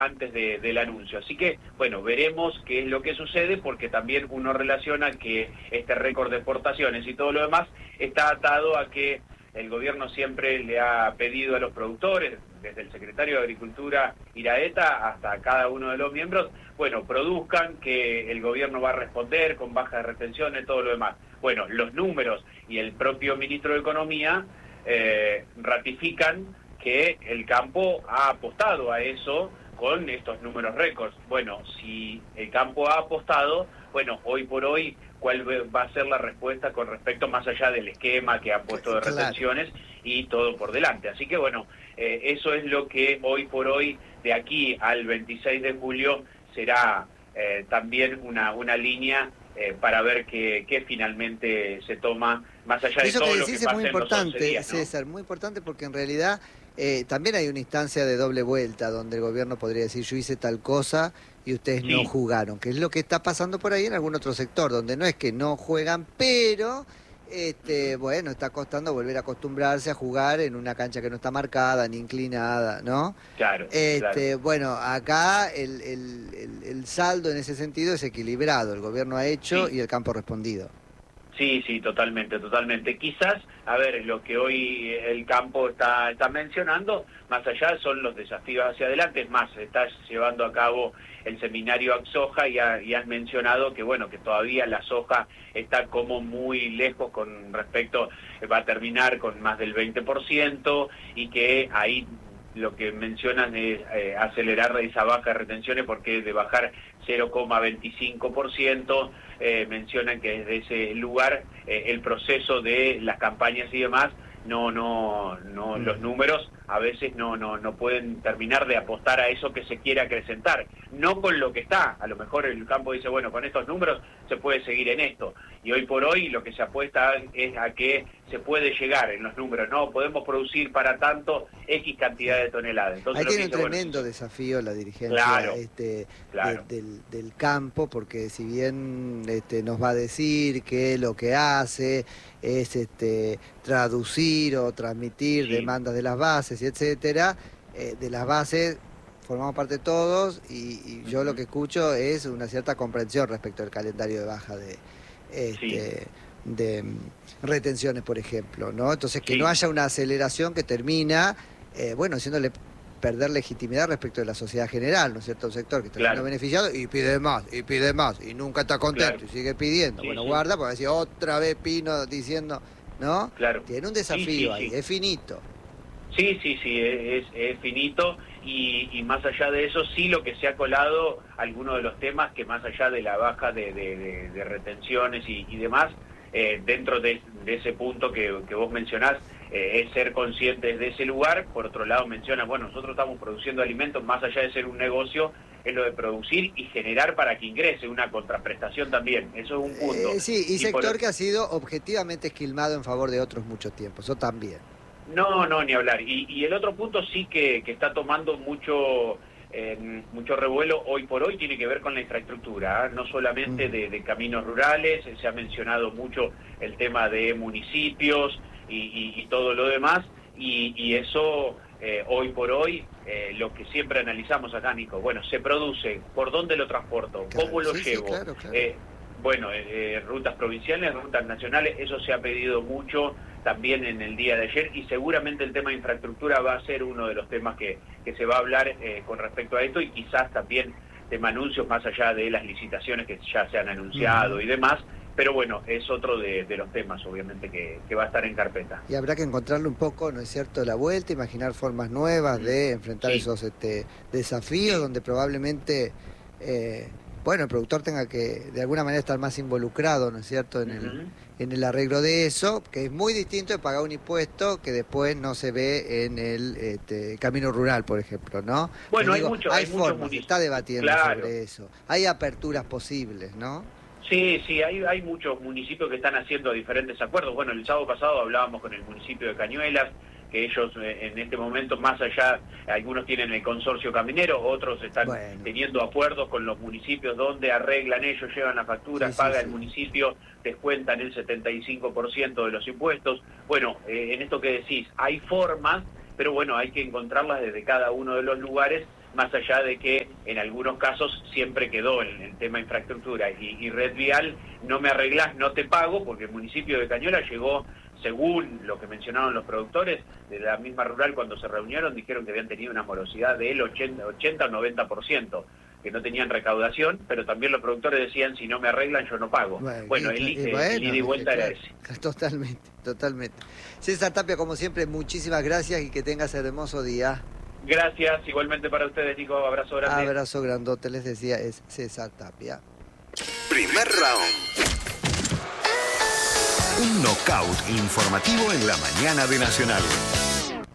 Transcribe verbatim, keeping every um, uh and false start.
antes de, del anuncio. Así que, bueno, veremos qué es lo que sucede, porque también uno relaciona que este récord de exportaciones y todo lo demás está atado a que el gobierno siempre le ha pedido a los productores, desde el secretario de Agricultura Iraeta hasta cada uno de los miembros, bueno, produzcan, que el gobierno va a responder con bajas de retenciones, todo lo demás. Bueno, los números y el propio ministro de Economía eh, ratifican que el campo ha apostado a eso con estos números récords. Bueno, si el campo ha apostado, bueno, hoy por hoy, ¿cuál va a ser la respuesta con respecto, más allá del esquema que ha puesto de retenciones y todo por delante? Así que bueno, eh, eso es lo que hoy por hoy, de aquí al veintiséis de julio, será eh, también una, una línea eh, para ver qué, qué finalmente se toma, más allá de eso todo que lo que decís pasa es muy en los once importante, días, ¿no? César, muy importante, porque en realidad eh, también hay una instancia de doble vuelta donde el gobierno podría decir: yo hice tal cosa y ustedes Sí. no jugaron, que es lo que está pasando por ahí en algún otro sector, donde no es que no juegan, pero este, bueno, está costando volver a acostumbrarse a jugar en una cancha que no está marcada ni inclinada, ¿no? Claro, Este, claro. bueno, acá el, el, el, el saldo en ese sentido es equilibrado, el gobierno ha hecho Sí. y el campo ha respondido. Sí, sí, totalmente, totalmente. Quizás, a ver, lo que hoy el campo está, está mencionando, más allá son los desafíos hacia adelante. Es más, estás llevando a cabo el seminario AgSoja y, ha, y has mencionado que, bueno, que todavía la soja está como muy lejos con respecto, va a terminar con más del veinte por ciento, y que ahí lo que mencionan es eh, acelerar esa baja de retenciones, porque de bajar cero coma veinticinco por ciento, eh, mencionan que desde ese lugar eh, el proceso de las campañas y demás, no, no, no, los números a veces no, no, no pueden terminar de apostar a eso que se quiere acrecentar, no con lo que está. A lo mejor el campo dice, bueno, con estos números se puede seguir en esto, y hoy por hoy lo que se apuesta es a que se puede llegar en los números, no podemos producir para tanto X cantidad de toneladas. Entonces, ahí tiene dice, un tremendo bueno, desafío la dirigencia claro, este, claro. de, del, del campo, porque si bien este, nos va a decir que lo que hace es este, traducir o transmitir Sí. demandas de las bases y etcétera, eh, de las bases formamos parte todos, y, y yo uh-huh. lo que escucho es una cierta comprensión respecto al calendario de baja de, este, sí. de retenciones, por ejemplo, ¿no? Entonces, que sí. no haya una aceleración que termina, eh, bueno, haciéndole perder legitimidad respecto de la sociedad general, ¿no es cierto? Un sector que está claro. siendo beneficiado y pide más, y pide más, y nunca está contento, claro. y sigue pidiendo. Sí, bueno, sí. guarda, porque decir otra vez Pino diciendo, ¿no? Claro. Tiene un desafío sí, sí, ahí, sí. es finito. Sí, sí, sí, es, es finito, y, y más allá de eso, sí, lo que se ha colado, algunos de los temas que más allá de la baja de, de, de, de retenciones y, y demás, eh, dentro de, de ese punto que, que vos mencionás, eh, es ser conscientes de ese lugar. Por otro lado, menciona, bueno, nosotros estamos produciendo alimentos, más allá de ser un negocio, es lo de producir y generar para que ingrese una contraprestación también. Eso es un punto. Eh, sí, y, y sector por... que ha sido objetivamente esquilmado en favor de otros mucho tiempo, eso también. No, no, ni hablar. Y, y el otro punto sí que, que está tomando mucho eh, mucho revuelo hoy por hoy tiene que ver con la infraestructura, ¿eh? No solamente de, de caminos rurales, se ha mencionado mucho el tema de municipios y, y, y todo lo demás, y, y eso eh, hoy por hoy, eh, lo que siempre analizamos acá, Nico, bueno, se produce, ¿por dónde lo transporto? Claro, ¿Cómo lo sí, llevo? Sí, claro, claro. Eh, bueno, eh, rutas provinciales, rutas nacionales, eso se ha pedido mucho también en el día de ayer, y seguramente el tema de infraestructura va a ser uno de los temas que, que se va a hablar eh, con respecto a esto, y quizás también tema anuncios más allá de las licitaciones que ya se han anunciado uh-huh. y demás, pero bueno, es otro de, de los temas obviamente que, que va a estar en carpeta. Y habrá que encontrarle un poco, ¿no es cierto?, la vuelta, imaginar formas nuevas uh-huh. de enfrentar sí. esos este, desafíos sí. donde probablemente... Eh, bueno, el productor tenga que de alguna manera estar más involucrado, ¿no es cierto?, en, uh-huh. el, en el arreglo de eso, que es muy distinto de pagar un impuesto que después no se ve en el este, camino rural, por ejemplo, ¿no? Bueno, digo, hay mucho, hay hay formas, se está debatiendo claro. sobre eso, hay aperturas posibles, ¿no? Sí, sí, hay, hay muchos municipios que están haciendo diferentes acuerdos. Bueno, el sábado pasado hablábamos con el municipio de Cañuelas, que ellos en este momento, más allá, algunos tienen el consorcio caminero, otros están bueno. teniendo acuerdos con los municipios donde arreglan ellos, llevan la factura, sí, paga sí, el sí. municipio, descuentan el setenta y cinco por ciento de los impuestos. Bueno, eh, en esto que decís, hay formas, pero bueno, hay que encontrarlas desde cada uno de los lugares más allá de que en algunos casos siempre quedó el, el tema infraestructura y, y red vial, no me arreglás, no te pago, porque el municipio de Cañuelas llegó, según lo que mencionaron los productores, de la misma rural cuando se reunieron, dijeron que habían tenido una morosidad del ochenta, ochenta o noventa por ciento, que no tenían recaudación, pero también los productores decían, si no me arreglan, yo no pago. Bueno, bueno el, el, bueno, el ida y vuelta era ese. Totalmente, totalmente. César Tapia, como siempre, muchísimas gracias y que tengas hermoso día. Gracias, igualmente para ustedes, Nico, abrazo grande. Abrazo grandote, les decía, es César Tapia. Primer round. Un knockout informativo en la mañana de Nacional.